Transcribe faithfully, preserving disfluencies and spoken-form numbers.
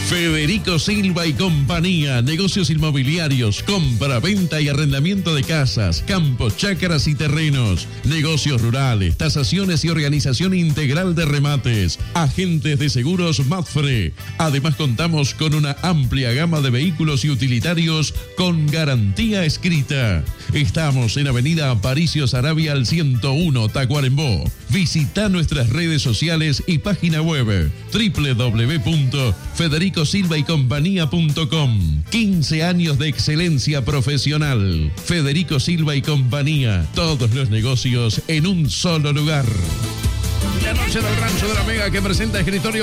Federico Silva y compañía, negocios inmobiliarios, compra, venta y arrendamiento de casas, campos, chácaras y terrenos, negocios rurales, tasaciones y organización integral de remates, agentes de seguros Mapfre. Además contamos con una amplia gama de vehículos y utilitarios con garantía escrita. Estamos en Avenida Aparicio Saravia al ciento uno, Tacuarembó. Visita nuestras redes sociales y página web doble u doble u doble u punto federico silva y compañía punto com. quince años de excelencia profesional. Federico Silva y compañía. Todos los negocios en un solo lugar. La noche del Rancho de la Mega que presenta escritorio